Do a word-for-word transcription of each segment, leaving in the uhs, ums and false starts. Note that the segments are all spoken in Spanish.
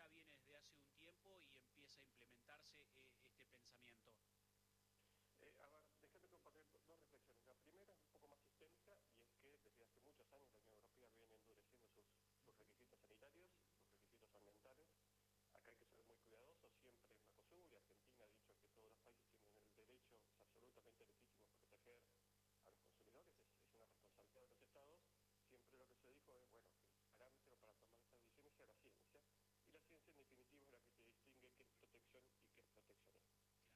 ya viene desde hace un tiempo y empieza a implementarse eh, este pensamiento? Eh, a ver, déjame compartir dos reflexiones. La primera es un poco más sistémica y es que desde hace muchos años la Unión Europea viene endureciendo sus, sus requisitos sanitarios, sus requisitos ambientales. Acá hay que ser muy cuidadosos, siempre en Mercosur y Argentina ha dicho que todos los países tienen el derecho, es absolutamente legítimo proteger a los consumidores, es, es una responsabilidad de los estados. Siempre lo que se dijo es, bueno, que el parámetro para tomar estas decisiones sea la ciencia, y la ciencia en definitiva es la que te distingue qué es protección y qué es proteccionismo.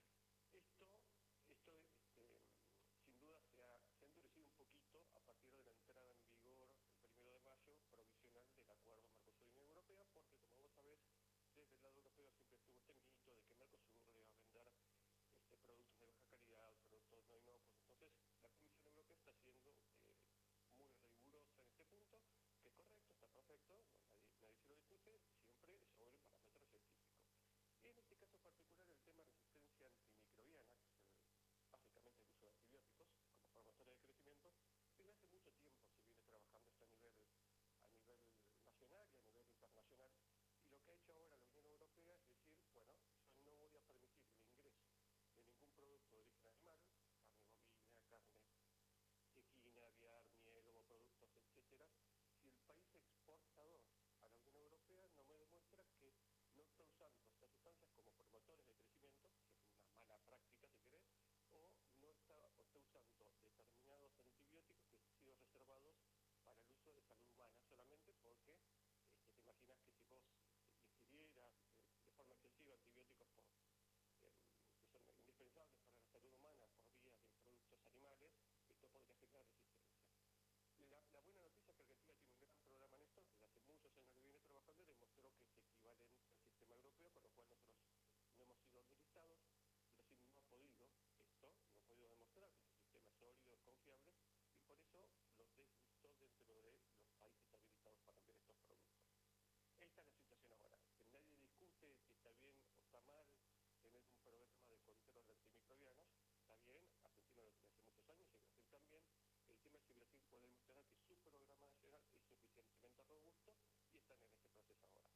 Esto, esto este, sin duda se ha, se ha endurecido un poquito a partir de la entrada en vigor el primero de mayo provisional del acuerdo Mercosur-Unión Europea, porque como vos sabés, desde el lado europeo siempre estuvo este mito de que Mercosur le iba a vender este, productos de baja calidad, productos no inocuos. Entonces, la Comisión Europea está siendo eh, muy rigurosa en este punto, que es correcto, está perfecto, no, nadie, nadie se lo discute, siempre sobre el parámetro científico. En este caso particular, el tema de resistencia antimicrobiana, que es el, básicamente el uso de antibióticos como promotores de crecimiento, desde hace mucho tiempo se viene trabajando esto a nivel, a nivel nacional y a nivel internacional, y lo que ha hecho ahora la Unión Europea es decir, bueno, yo no voy a permitir el ingreso de ningún producto de origen animal, carne bovina, carne equina, aviar, miel, productos, etcétera, si el país exportador a la Unión Europea no me demuestra que no está usando estas sustancias como promotores de crecimiento, que es una mala práctica si querés, o no está, o está usando determinados antibióticos que han sido reservados para el uso de salud humana solamente porque este, te imaginas que si vos ingirieras eh, de forma excesiva antibióticos por, eh, que son indispensables para la salud humana por vía de productos animales, esto podría generar resistencia. La, la buena noticia es que Argentina tiene un gran programa en esto, desde hace muchos años que viene trabajando y demostró que es equivalente al sistema europeo, con lo cual nosotros no hemos sido habilitados. Brasil no ha podido esto, no ha podido demostrar que su sistema es sólido, es confiable, y por eso los deslizó dentro de los países habilitados para enviar estos productos. Esta es la situación ahora, que nadie discute si está bien o está mal tener un programa de control de antimicrobianos, está bien, Argentina lo tiene hace muchos años y Brasil también. El tema es si Brasil puede demostrar que su programa nacional es suficientemente robusto y están en este proceso ahora.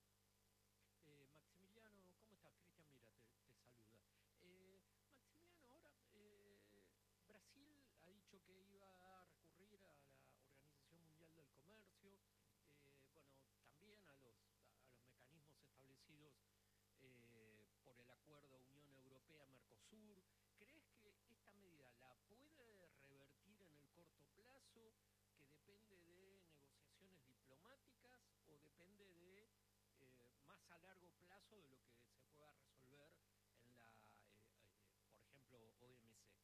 Eh, Maximiliano, ¿cómo estás? Cristian, mira, te, te saluda. Eh, Maximiliano, ahora eh, Brasil ha dicho que iba a recurrir a la Organización Mundial del Comercio, eh, bueno, también a los, a los mecanismos establecidos eh, por el acuerdo Unión Europea-Mercosur. ¿Crees que esta medida la puede revertir en el corto plazo, que depende de negociaciones diplomáticas o depende de eh, más a largo plazo de lo que se pueda resolver en la, eh, eh, por ejemplo, O M C?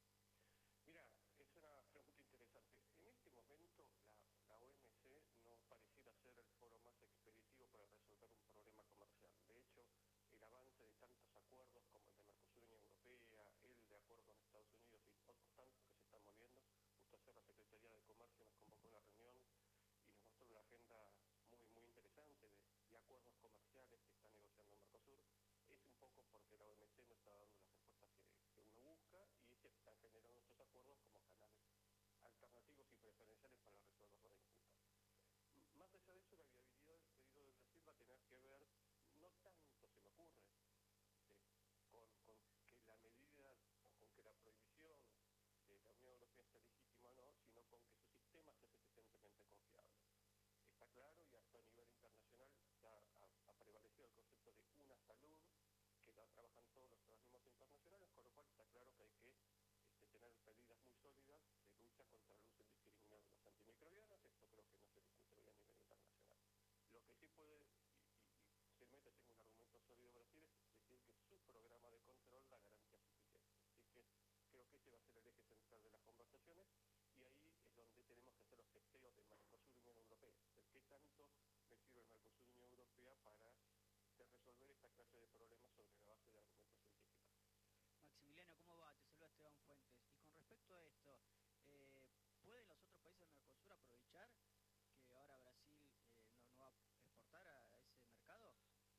Mira, es una pregunta interesante. En este momento la, la O M C no pareciera ser el foro más expeditivo para resolver un problema comercial. De hecho, el avance de tantos acuerdos como el de Mercosur y Unión Europea, el de acuerdo con Estados Unidos y otros tantos que se están moviendo, justo ayer la Secretaría de Comercio nos convocó a una reunión y nos mostró una agenda muy, muy interesante de, de acuerdos comerciales que está negociando Mercosur. Es un poco porque la O M C no está dando las respuestas que, que uno busca y se están generando estos acuerdos como canales alternativos y preferenciales para resolver la disputa. Más allá de eso, la viabilidad del pedido de Brasil va a tener que ver, no tanto se me ocurre, de, con, con que la medida o con que la prohibición de la Unión Europea sea legítima o no, sino con que su sistema sea suficientemente confiable. Está claro y hasta a nivel internacional ya ha, ha prevalecido el concepto de una salud, que la trabajan todos los organismos internacionales, con lo cual está claro que hay que este, tener medidas muy sólidas de lucha contra el uso indiscriminado de los antimicrobianos. Esto creo que no se discute hoy a nivel internacional. Lo que sí puede, y, y, y posiblemente tenga un argumento sólido Brasil, es decir que su programa de control la garantía suficiente. Así que creo que ese va a ser el eje central de las conversaciones y ahí es donde tenemos que hacer los testeos de Mercosur y Unión Europea. ¿De qué tanto me sirve el Mercosur y Unión Europea para de resolver esta clase de problemas sobre la base de argumentos científicos? Maximiliano, ¿cómo va? Te saluda Esteban Fuentes. Y con respecto a esto, eh, ¿pueden los otros países del Mercosur aprovechar que ahora Brasil eh, no, no va a exportar a ese mercado?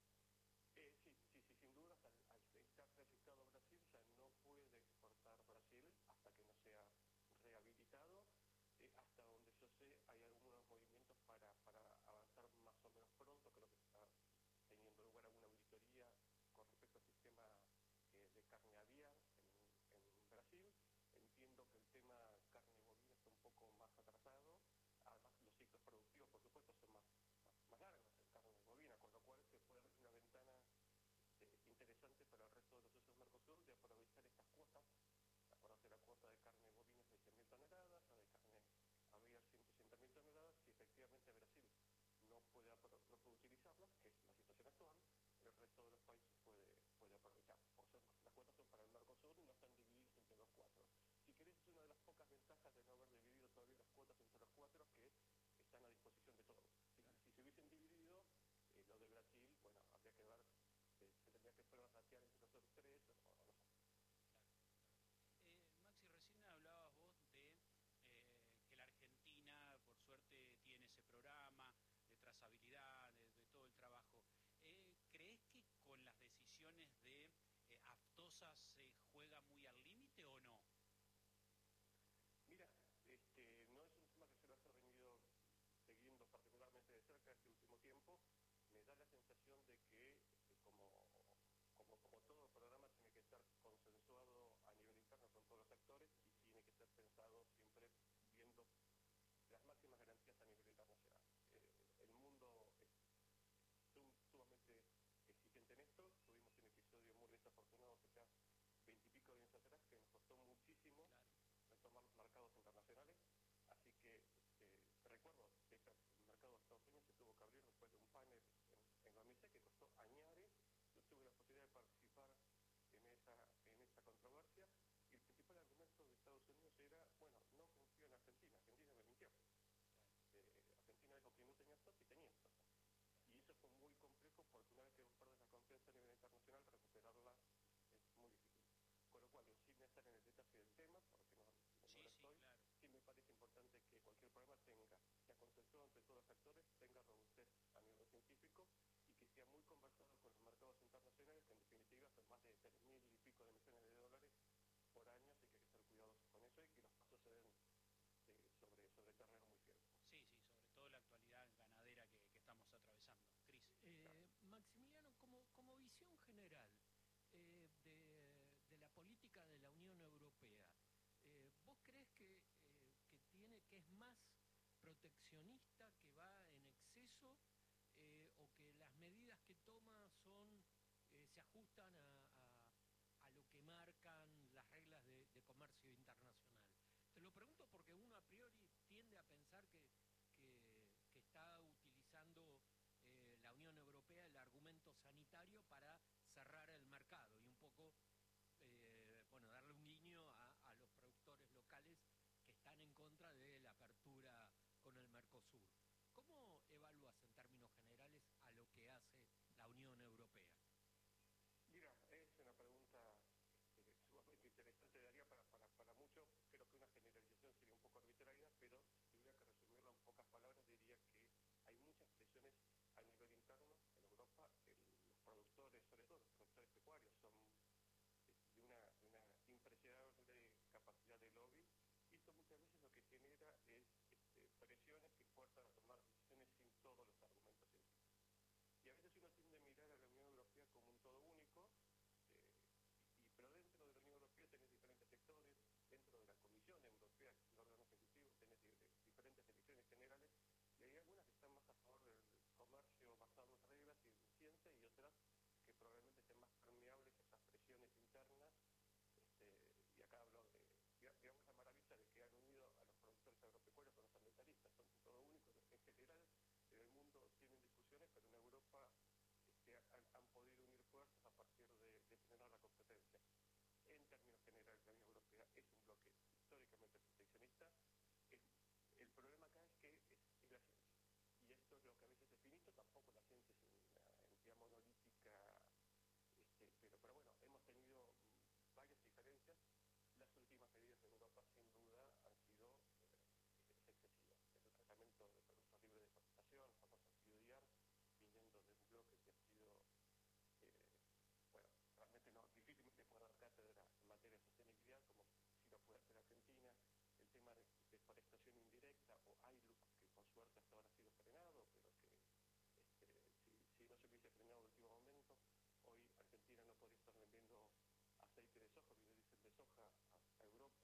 Eh, sí, sí, sí, sin duda, al, al estar registrado Brasil ya no puede exportar Brasil hasta que no sea rehabilitado carne aviar en, en Brasil. Entiendo que el tema carne bovina está un poco más atrasado. Además, los ciclos productivos, por supuesto, son más, más, más largos en carne bovina, con lo cual se puede abrir una ventana eh, interesante para el resto de los socios Mercosur de aprovechar estas cuotas. Acuérdate, la cuota de carne bovina es de cien mil toneladas, la de carne aviar ciento sesenta mil toneladas. Si efectivamente Brasil no puede, no puede utilizarlas, que es la situación actual, el resto de los países puede, puede aprovechar. O sea, las cuotas son para el Mercosur y no están divididas entre los cuatro. Si querés, es una de las pocas ventajas de no haber dividido todavía las cuotas entre los cuatro, que están a disposición de todos. Si, Claro. si se hubiesen dividido, eh, lo de Brasil, bueno, habría que ver, eh, se tendría que prorratear entre los otros tres, o, o no sé. Eh, Maxi, recién hablabas vos de eh, que la Argentina, por suerte, tiene ese programa de trazabilidad, de, de todo el trabajo. Eh, ¿Crees que con las decisiones de eh, Aftosa se juega muy al límite o no? Mira, este, no es un tema que se lo haya venido siguiendo particularmente de cerca este último tiempo. Me da la sensación de que, eh, como, como, como todo programa, tiene que estar consensuado a nivel interno con todos los actores y tiene que ser pensado siempre viendo las máximas garantías a nivel internacional. Eh, el mundo es sum, sumamente exigente en esto. Tuvimos un episodio muy desafortunado hace ya veintipico años atrás que nos costó muchísimo Claro. retomar los mercados internacionales. Así que eh, recuerdo que el mercado de Estados Unidos se tuvo que abrir después de un panel en, en la O M C que costó añares. Yo tuve la posibilidad de participar en esa, en esa controversia y el principal argumento de Estados Unidos era, bueno, no confío en Argentina, Argentina me mintió. Eh, Argentina dijo que no tenía stock y tenía stock. Y eso fue muy complejo porque una vez que vos perdés la confianza a nivel internacional, recuperarla es muy difícil. Con lo cual, sin estar en el detalle del tema, porque no, no Sí, lo sí, estoy, claro. sí me parece importante que cualquier programa tenga, sea consensuado entre todos los actores, tenga robustez a nivel científico y que sea muy conversado con los mercados internacionales, que en definitiva son más de tres mil y pico de millones de dólares por año, así que hay que estar cuidadosos con eso y que los pasos se den eh, sobre, sobre terreno muy firme. Sí, sí, sobre todo la actualidad ganadera que, que estamos atravesando. Cris. Eh, Maximiliano, como, como visión general eh, de, de la política de la Unión Europea, eh, ¿vos crees que, eh, que tiene que es más proteccionista, que va en exceso, eh, o que las medidas que toma son eh, se ajustan a, a, a lo que marcan las reglas de, de comercio internacional? Te lo pregunto porque uno a priori tiende a pensar que, que, que está utilizando eh, la Unión Europea el argumento sanitario para cerrar el mercado y un poco, eh, bueno, darle un guiño a, a los productores locales que están en contra de la apertura con el Mercosur. ¿Cómo evalúas en términos generales a lo que hace la Unión Europea? Mira, es una pregunta este, sumamente interesante, daría para, para, para mucho. Creo que una generalización sería un poco arbitraria, pero si tuviera que resumirlo en pocas palabras, diría que hay muchas presiones a nivel interno en Europa. El, los productores, sobre todo los productores pecuarios, son de una, de una impresionante capacidad de lobby, y esto muchas veces lo que genera es este, presiones que fuerzan a tomar decisiones sin todos los argumentos científicos. Y a veces uno tiende a mirar a la Unión Europea como un todo único, eh, y, y, pero dentro de la Unión Europea tenés diferentes sectores, dentro de la Comisión Europea, que es el órgano ejecutivo, tenés de, de diferentes elecciones generales, y hay algunas que están más a favor del comercio basado en reglas y en ciencia, y otras que probablemente estén más permeables a esas presiones internas. Este, y acá hablo de, digamos, la maravilla de que han unido a los productores agropecuarios con los ambientalistas, son un todo único. En general, en el mundo tienen discusiones, pero en Europa este, han, han podido unir fuerzas a partir de, de frenar la competencia. En términos generales, la Unión Europea es un bloque históricamente proteccionista. Es, el problema acá es que es, es la ciencia. Y esto es lo que a veces es finito, tampoco la ciencia es una entidad monolítica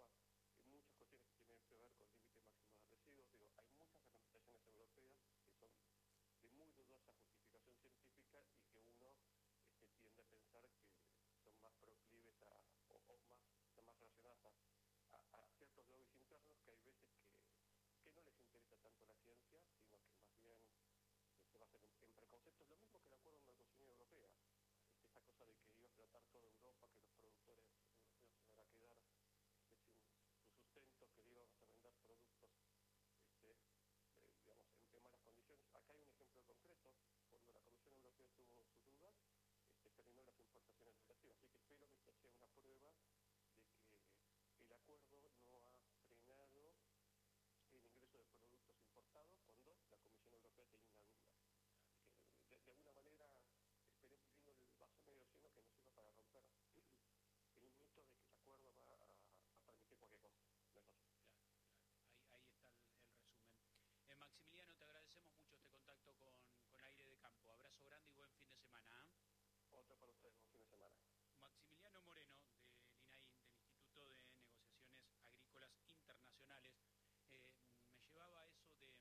Europa en muchas cuestiones que tienen que ver con límites máximos de residuos. Digo, hay muchas reglamentaciones europeas que son de muy dudosa justificación científica y que uno este, tiende a pensar que son más proclives a, o, o más, son más relacionadas a, a, a ciertos lobbies internos que hay veces que, que no les interesa tanto la ciencia, sino que más bien eh, se basan en, en preconceptos. Lo mismo que el acuerdo Mercosur-Unión Europea. Este, esta cosa de que iba a explotar toda Europa, que los productores europeos se van a quedar este, sin su sustento, que le íbamos a vender productos este, eh, digamos, en, en malas condiciones. Acá hay un ejemplo concreto. Cuando la Comisión Europea tuvo sus dudas, este, frenó las importaciones de Brasil. Así que espero que esta sea una prueba de que el acuerdo no ha frenado el ingreso de productos importados cuando la Comisión Europea tenía una duda. Que de, de alguna manera esperemos viendo el vaso medio lleno que nos sirva para romper el mito de que el acuerdo va a, a permitir cualquier cosa. No es así. Claro, claro. Ahí, ahí está el, el resumen. Eh, Maximiliano, te agradecemos mucho este contacto con, con Aire de Campo. Abrazo grande y buen fin de semana. ¿eh? Otro para ustedes, buen fin de semana. Maximiliano Moreno, del I N A I, del Instituto de Negociaciones Agrícolas Internacionales, eh, me llevaba a eso de,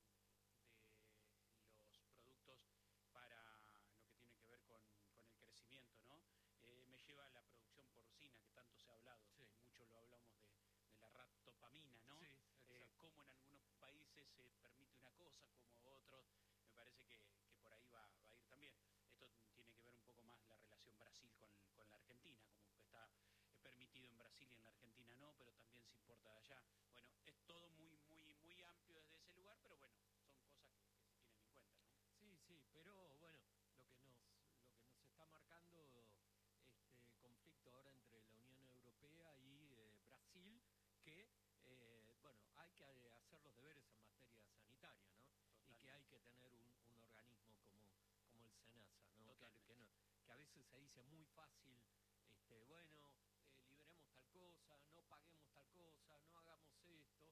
de los productos para lo que tiene que ver con, con el crecimiento, ¿no? Eh, me lleva a la producción porcina, que tanto se ha hablado, Sí. mucho lo hablamos de, de la raptopamina, ¿no? Sí, Eh, cómo en algunos países se permite una cosa, como otros, me parece que, que por ahí va, va a ir también. Esto tiene que ver un poco más la relación Brasil con, con la Argentina, como que está permitido en Brasil y en la Argentina no, pero también se importa de allá. Bueno, es todo muy, muy, muy amplio desde ese lugar, pero bueno, son cosas que, que se tienen en cuenta, ¿no? Sí, sí, pero bueno, lo que nos, lo que nos está marcando este conflicto ahora entre la Unión Europea y eh, Brasil, que eh, bueno, hay que hacer los deberes en materia sanitaria, ¿no? Totalmente. Y que hay que tener un, un organismo como, como el SENASA, ¿no? Que, que no, que a veces se dice muy fácil, este, bueno, eh, liberemos tal cosa, no paguemos tal cosa, no hagamos esto,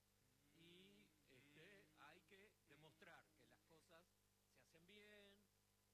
y este, hay que demostrar que las cosas se hacen bien.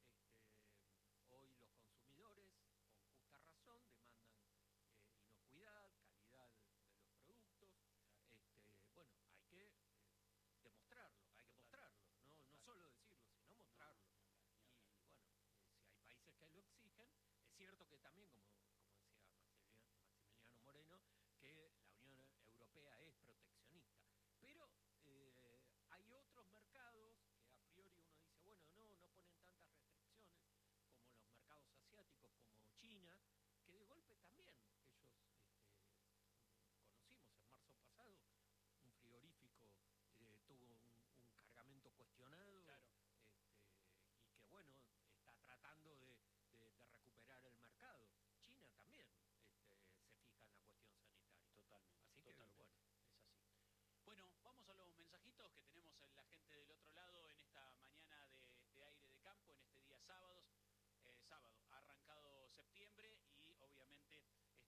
Este, hoy los consumidores, con justa razón, demandan eh, inocuidad, calidad de los productos. Este, bueno, hay que eh, demostrarlo, hay que mostrarlo, no, no solo decirlo, sino mostrarlo. No, ni hablar, ni hablar. Y bueno, eh, si hay países que lo exigen, es cierto que también, como, como decía Maximiliano, Maximiliano Moreno, que la Unión Europea es proteccionista. Pero eh, hay otros mercados que a priori uno dice, bueno, no, no ponen tantas restricciones, como los mercados asiáticos, como China, que de golpe también ellos, este, conocimos en marzo pasado, un frigorífico eh, tuvo un, un cargamento cuestionado, Claro. este, y que bueno, está tratando de, de, de recuperar el mercado. China también este, se fija en la cuestión sanitaria. Totalmente. Así que totalmente. bueno. Es así. Bueno, vamos a los mensajitos que tenemos en la gente del otro lado en esta mañana de, de aire de campo, en este día sábados. Eh, sábado, ha arrancado septiembre y obviamente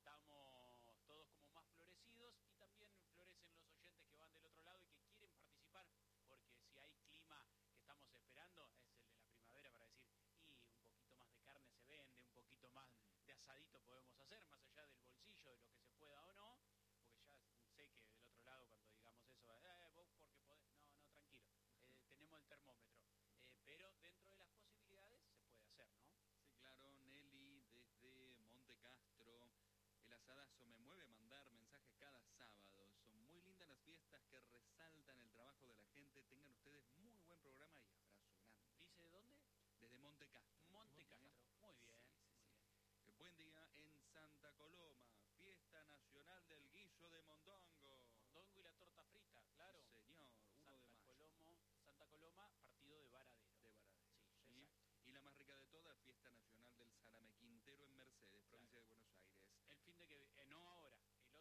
estamos todos como más florecidos y también florecen los oyentes que van del otro lado y que quieren participar, porque si hay clima que estamos esperando es el de la primavera para decir, y un poquito más de carne se vende, un poquito más de asadito podemos hacer, más allá del bolsillo, de lo que se pueda o no, porque ya sé que del otro lado cuando digamos eso, eh, vos porque podés, no, no, tranquilo, eh, tenemos el termómetro, eh, pero dentro de las posibilidades se puede hacer, ¿no? Sí, claro, Nelly desde Monte Castro. El asadazo me mueve mandar mensajes cada sábado. Son muy lindas las fiestas que resaltan el trabajo de la gente. Tengan ustedes muy buen programa y abrazo grande. ¿Dice de dónde? Desde Monte Castro. Monte Castro. Muy bien, Sí, sí, muy sí. bien. Eh, Buen día en Santa Coloma. Fiesta Nacional del Guiso de Mondongo. Mondongo y la torta frita, claro. Sí, señor, uno de Santa mayo. Colomo, Santa Coloma, partido de Varadero. De Varadero. Sí, Sí. exacto. Y la más rica de todas, Fiesta Nacional del Salame Quintero en Mercedes, provincia Claro. de Buenos Aires. El fin de que, eh, no ahora, el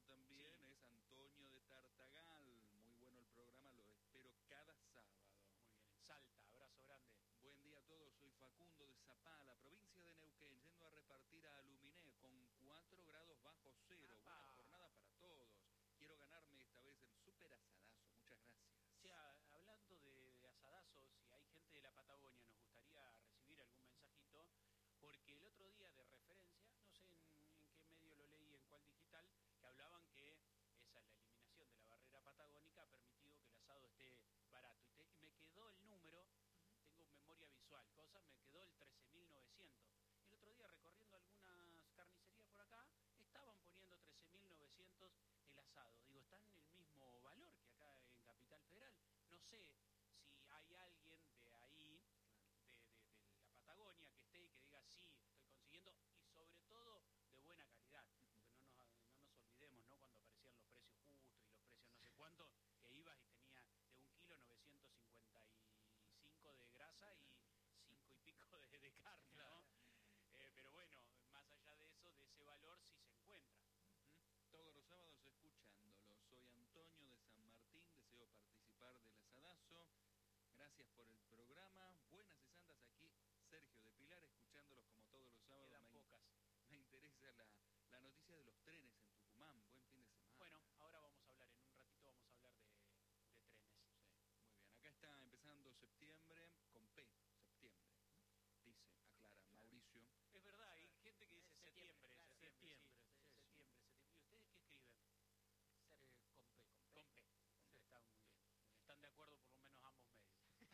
también Sí. es Antonio de Tartagal. Muy bueno el programa, lo espero cada sábado. Muy bien, en Salta, abrazo grande. Buen día a todos, soy Facundo de Zapala, provincia de Neuquén, yendo a repartir a Aluminé con cuatro grados bajo cero. ¡Apa! Buena jornada para todos. Quiero ganarme esta vez el super asadazo. Muchas gracias. Che, a- hablando de, de asadazos, si hay gente de la Patagonia, nos gustaría recibir algún mensajito, porque el otro día de referencia, no sé en, en qué medio lo leí, en cuál digital, que hablaban que esa, la eliminación de la barrera patagónica ha permitido que el asado esté barato. Y, te- y me quedó el número, tengo memoria visual, cosa, me quedó el trece mil novecientos. El otro día recorriendo algunas carnicerías por acá, estaban poniendo trece mil novecientos el asado. Digo, están en el mismo valor que acá en Capital Federal. No sé si hay alguien de ahí, de, de- de la Patagonia, que esté y que diga, sí, estoy consiguiendo, y sobre todo de buena calidad. Porque no nos, no nos olvidemos, ¿no? Cuando aparecían los precios justos y los precios no sé cuánto, que ibas y tenía de un kilo novecientos cincuenta y cinco de grasa y cinco y pico de, de carne, ¿no? Eh, pero bueno, más allá de eso, de ese valor sí se encuentra. Ujú. Todos los sábados escuchándolo. Soy Antonio de San Martín, deseo participar del asadazo. Gracias por el programa. Buenas y santas aquí, Sergio de Pilar, escuchándolos como todos los sábados. Quedan Me, pocas. me interesa la, la noticia de los trenes en Tucumán. Buen fin de semana. Bueno, ahora vamos a hablar, en un ratito vamos a hablar de, de trenes. Sí, muy bien. Acá está empezando septiembre con P, septiembre. Dice, aclara, Mauricio. Es verdad, hay gente que dice Es septiembre, septiembre, claro. septiembre, Septiembre, sí, sí, sí. septiembre, septiembre. ¿Y ustedes qué escriben? Eh, con P. Con P. Está muy bien. Están de acuerdo por lo menos ambos medios.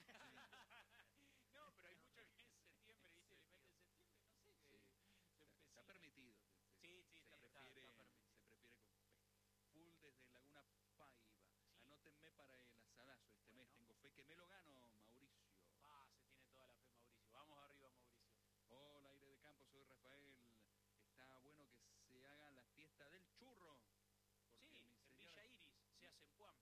No, pero hay mucho que es septiembre, ¿viste? Le meten septiembre, no sé, que Sí. se Está, empecina. está permitido. se- se- Sí, sí, se está- prefiere, está permitido. se prefiere con P. Full desde Laguna Paiva. Sí. Anótenme para el asadazo este mes. Bueno. Tengo fe que me lo gano, Mauricio. Ah, se tiene toda la fe, Mauricio. Vamos arriba, Mauricio. Hola, aire de campo, soy Rafael. Está bueno que se haga la fiesta del churro. Porque Sí, mi en señora- Villa Iris se hace en Puam.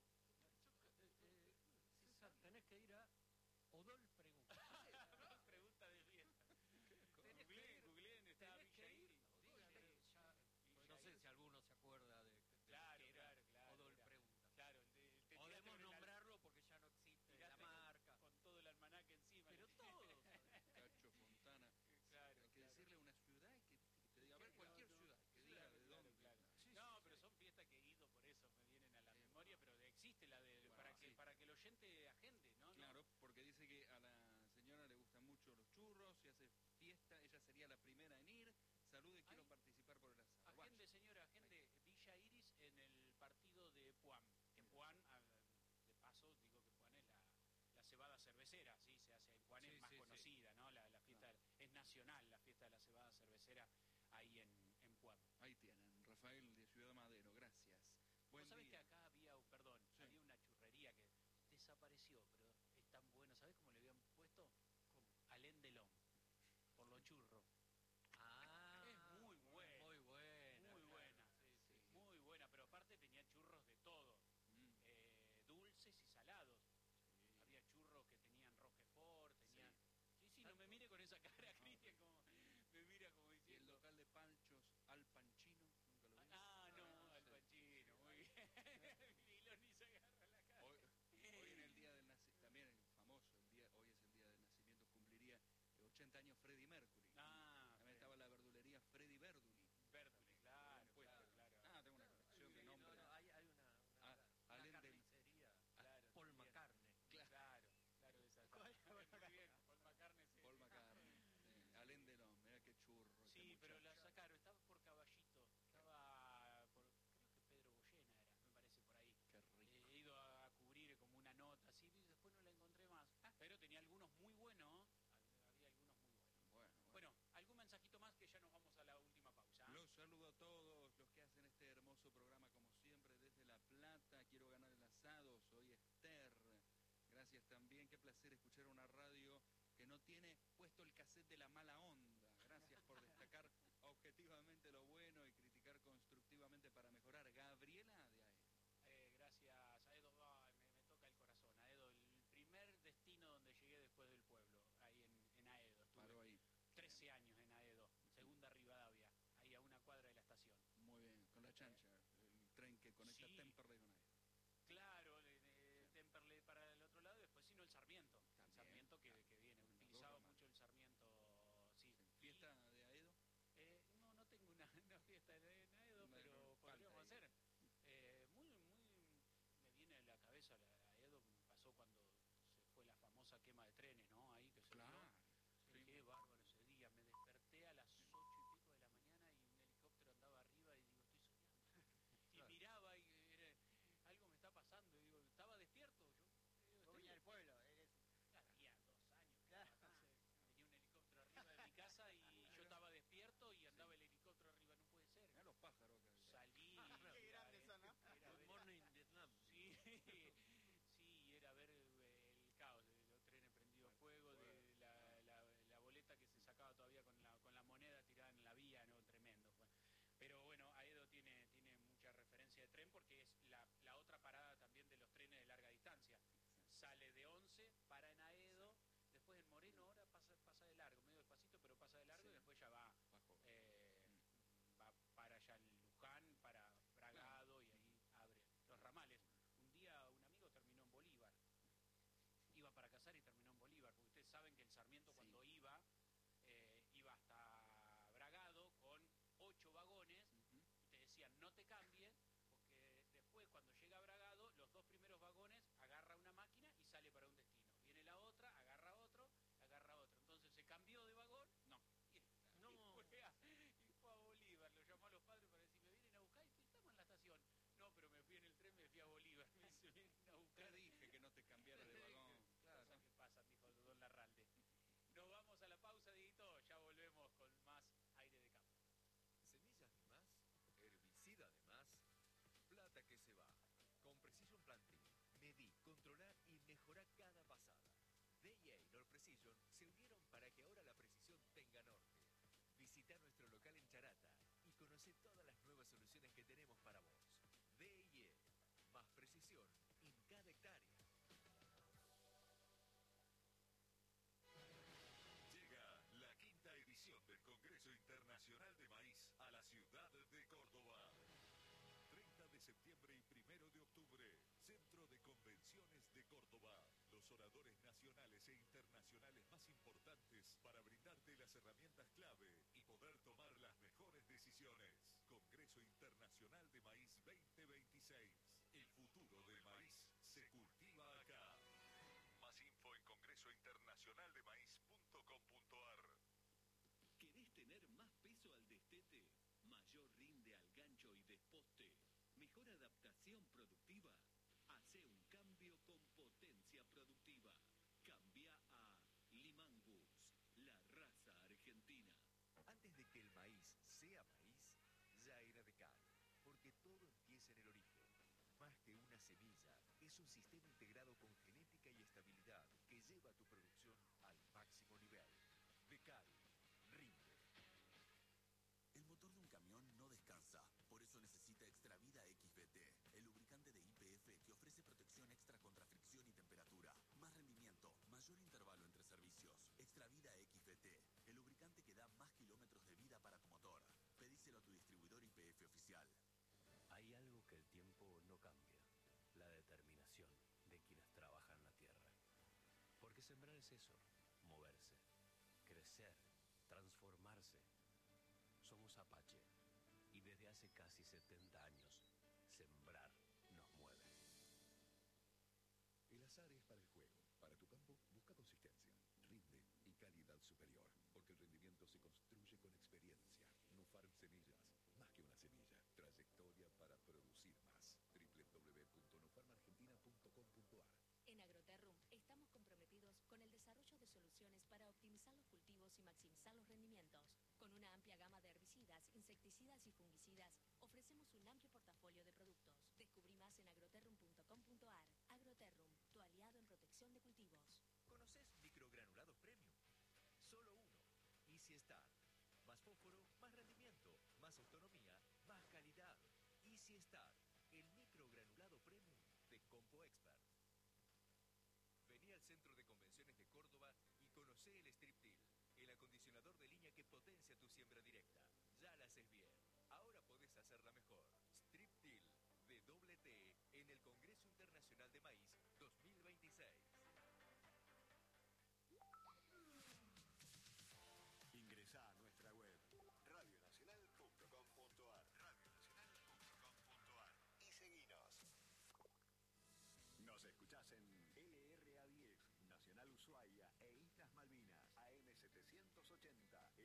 Eh, eh, César, tenés que ir a Odol Pregunta. Pregunta de fiesta. Tenés que Googleen, ir, googleen, está tenés Villa que ir. Iris. Dígale, Dígale. ya- Villa no sé Iris. si alguno se acuerda de, de Claro, que era claro, claro. Odol era. Pregunta. Claro, el de- el- te tiraste Podemos con el al- nombrarlo porque ya no existe la tiraste con- marca. Con todo el almanaque encima. Pero le- todos. Cacho Fontana. Claro, Hay que claro. decirle una ciudad y que, que te diga, a ver, No, cualquier no. ciudad, que diga Claro, de claro, dónde. claro. Sí, No, sí, pero sí. son fiestas que he ido, por eso me vienen a la Sí. memoria, pero de- existe la de Bueno, para que sí. para que el oyente agende, ¿no? Claro, porque dice que a la señora le gustan mucho los churros, se hace fiesta, ella sería la primera en ir. Salude, quiero Ay. participar por el asado. Agende, Vaya. señora, agende Villa Iris en el partido de Puan. Que Puan, a- de paso, digo que Puan es la, la cebada cervecera, sí, se hace en Puan, Sí, es más sí, sí. conocida, ¿no? La, la fiesta es nacional, la fiesta de la cebada cervecera ahí en, en Puan. Ahí tienen, Rafael de Ciudad Madero, gracias. Buen Vos sabés que día. acá había, un- perdón, Sí. había una churrería que desapareció, pero es tan bueno. ¿Sabés cómo le habían puesto? Alén de Lom, por los churros. Ah, Es muy buena. Muy buena. Muy claro. buena, Sí, sí. muy buena, pero aparte tenía churros de todo, Mm, eh, dulces y salados. sí. Había churros que tenían roquefort, tenían... Sí. Sí, sí, no me mire con esa cara, Cristian, como me mira como Y el diciendo... local de panchos Al Panchino, nunca lo vi. Ah, no, Ah, al sí. panchino, muy bien. Miloni se agarra la cara. Hoy, hoy en el día del nacimiento, también el famoso, el día, hoy es el día del nacimiento, cumpliría ochenta años Freddie Mercury. Ah, También estaba la verdulería Freddy Verduli. Bertoli, claro, Bien puesta. claro, claro. Ah, tengo una colección de Sí, no, nombres. no, hay, hay una, una, Ah, una Alén del- carnicería. Claro, Paul también. McCartney. Claro, claro, esa está. Muy bien, Paul McCartney, sí. Paul McCartney. Sí, Alén de Lom, mira qué churro. este Sí, pero la muchacho. sacaron, estaba por Caballito, estaba por, creo que Pedro Boyena era, me parece por ahí. Qué rico. Eh, he ido a cubrir como una nota así, y después no la encontré más. Pero tenía algunos muy buenos, había algunos muy buenos. Bueno, bueno. Bueno, algún mensajito más que ya nos vamos a la última pausa. ¿Ah? Los saludo a todos los que hacen este hermoso programa como siempre desde La Plata. Quiero ganar el asado, soy Esther. Gracias también, qué placer escuchar una radio que no tiene puesto el cassette de la mala onda. Gracias por destacar objetivamente lo bueno y criticar constructivamente para mejorar. Gabriela de Aedo. Eh, gracias, Aedo, ay, me, me toca el corazón. Aedo, el primer destino donde llegué después del pueblo, ahí en, en Aedo. Estuve Paró ahí. trece años en Aedo, segunda Rivadavia, ahí a una cuadra de la estación. Muy bien, con la chancha. eh, conecta Sí. Temperley con Aedo. Claro, de, de Temperley para el otro lado, y después sino el Sarmiento. También, el Sarmiento que, claro. que viene, Las dos utilizaba ramas. mucho el Sarmiento, sí. Sí. ¿Fiesta de Aedo? Eh, no, no tengo una, una fiesta de Naedo, Bueno, pero falta podríamos ahí. hacer. Eh, muy, muy, me viene a la cabeza la Aedo, me pasó cuando se fue la famosa quema de trenes, ¿no? Ahí que se Claro. dio. Sí. Qué bárbaro ese día, me desperté a las ocho y pico de la mañana y un helicóptero andaba arriba y digo, estoy soñando. Y Claro. miraba y era, algo me está pasando, y digo, estaba despierto, yo digo, Vos estoy- venís del pueblo, eres... Hacía dos años que Claro. estaba acá. Tenía un helicóptero arriba de mi casa y yo estaba despierto y andaba el helicóptero arriba, no puede ser. Mirá los pájaros acá. Salí. Qué era, grandes eh, son, ¿no? era Good ver- morning Vietnam. Sí, sí, era ver eh, el caos de los trenes prendidos fuego, de la, la, la boleta que se sacaba todavía con la, con la moneda tirada en la vía, ¿no? Tremendo. Fue. Pero bueno, Aedo tiene, tiene mucha referencia de tren porque es la, la otra parada también de los trenes de larga distancia. Sale de Once, para en Aedo, después en Moreno ahora pasa, pasa de largo, medio despacito, pero pasa de largo Sí. y después ya va, Bajo. eh, va para allá en Luján, para Bragado y ahí abre los ramales. Un día un amigo terminó en Bolívar, iba para Casar y terminó en Bolívar, porque ustedes saben que el Sarmiento Sí. cuando iba, eh, iba hasta Bragado con ocho vagones Ujú. y te decían no te cambies, porque después cuando llega a Bragado, los dos primeros vagones agarra una máquina y sale para un destino. Viene la otra, agarra otro, agarra otro. Entonces se cambió de vagón No. y, No. y fue a, y fue a Bolívar. Lo llamó a los padres para decir, me vienen a buscar y estamos en la estación. No, pero me fui en el tren, me fui a Bolívar. Me dice, me vienen a buscar. Ya dije que no te cambiara de vagón. Claro. Cosas que pasan, dijo Don Larralde. Nos vamos a la pausa, Dieguito. Ya volvemos con más aire de campo. Semillas de más, herbicida de más, plata que se va. Con Precision Planting, medí, controlá y mejorá cada pasada. D I A y Nord Precision se unieron para que ahora la precisión tenga norte. Visita nuestro local en Charata y conoce todas las nuevas soluciones que tenemos para vos. D I A, más precisión en cada hectárea. Llega la quinta edición del Congreso Internacional de Maíz a la ciudad de Córdoba. treinta de septiembre y primero de octubre, Centro de Convenciones de Córdoba. Los oradores nacionales e internacionales más importantes para brindarte las herramientas clave y poder tomar las mejores decisiones. Congreso Internacional de Maíz veinte veintiséis. El futuro del maíz se cultiva acá. Más info en congreso internacional de maíz punto com punto a r. ¿Querés tener más peso al destete? ¿Mayor rinde al gancho y desposte? ¿Mejor adaptación productiva? Hace un cambio con potencia productiva. Cambia a Limangus, la raza argentina. Antes de que el maíz sea maíz, ya era de cal, porque todo empieza en el origen. Más que una semilla, es un sistema integrado con genética y estabilidad que lleva tu producción al máximo nivel. De cal, rinde. El motor de un camión no descansa, por eso necesita Extravida X B T, el lubricante de Y P F que ofrece protección extra contra fricción y temperatura, más rendimiento, mayor intervalo entre servicios. Extravida X B T, el lubricante que da más kilómetros de vida para tu motor. Pedíselo a tu distribuidor Y P F oficial. Hay algo que el tiempo no cambia, la determinación de quienes trabajan la tierra. Porque sembrar es eso, moverse, crecer, transformarse. Somos Apache y desde hace casi setenta años, sembrar nos mueve. El azar es para el juego. Para tu campo, busca consistencia, rinde y calidad superior. Porque el rendimiento se construye con experiencia. Nufarm Semillas, más que una semilla. Trayectoria para producir más. doble u doble u doble u punto nufarm argentina punto com punto a r. En Agroterrum estamos comprometidos con el desarrollo de soluciones para optimizar los cultivos y maximizar los rendimientos. Con una amplia gama de herbicidas, insecticidas y fungicidas, ofrecemos un amplio portafolio de productos. Descubrí más en agroterrum punto com punto a r. Agroterrum, tu aliado en protección de cultivos. ¿Conoces microgranulados premium? Solo uno. Easy Start. Más fósforo, más rendimiento, más autonomía, más calidad. Easy Start, el microgranulado premium de Compo Expert. Vení al Centro de Convenciones de Córdoba y conocé el Strip Till, el acondicionador de línea que potencia tu siembra directa. Ya la haces bien, ahora podés hacerla mejor. Strip Till de Ushuaia e Islas Malvinas. A M setecientos ochenta,